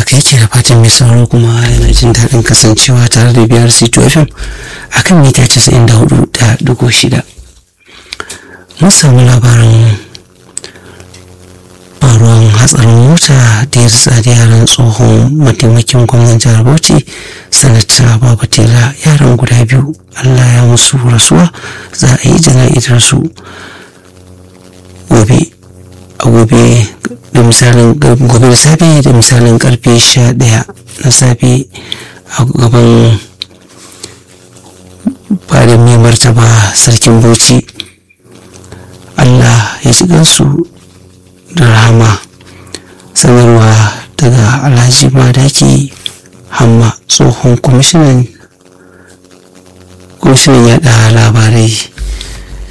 haka yake da fatan mai sauraro kuma yana jin daɗin kasancewa tare da biyar C2 FM a kan mita 94.6. Mun samu labarin faruwan hatsarin mota da ya ritsa da yaran tsohon mataimakin gwamnan jihar Bauchi sanata Babatela, yaran guda biyu Allah ya musu rasuwa, za a yi jana'izar su gobe da misalin gobe da safe da misalin karfe 11 na safe a gaban fadin mai martaba sarkin Bauchi. Allah ya ji gansu da rahama. Sanarwa daga Alhaji Madaki Hamma, tsohon kwamishinan yaɗa labarai